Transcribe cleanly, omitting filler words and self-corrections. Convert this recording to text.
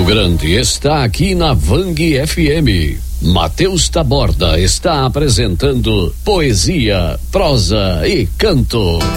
Grande está aqui na Vang FM. Matheus Taborda está apresentando poesia, prosa e canto.